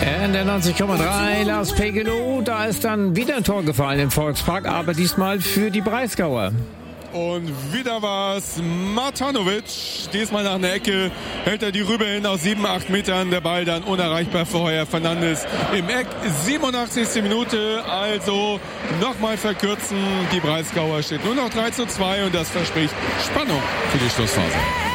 In der 90,3 Lars Pegelow, da ist dann wieder ein Tor gefallen im Volkspark, aber diesmal für die Breisgauer. Und wieder war es Matanovic, diesmal nach einer Ecke, hält er die rüber hin aus 7-8 Metern, der Ball dann unerreichbar für Heuer Fernandes im Eck. 87. Minute, also nochmal verkürzen, die Breisgauer steht nur noch 3:2 und das verspricht Spannung für die Schlussphase.